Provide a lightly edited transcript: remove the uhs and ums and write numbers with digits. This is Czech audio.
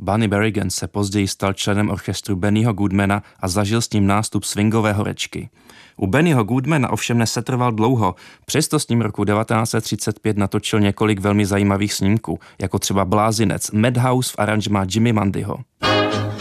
Bunny Berrigan se později stal členem orchestru Bennyho Goodmana a zažil s ním nástup swingové horečky. U Bennyho Goodmana ovšem nesetrval dlouho, přesto s ním roku 1935 natočil několik velmi zajímavých snímků, jako třeba Blázinec, Madhouse v aranžmá Jimmy Mundyho.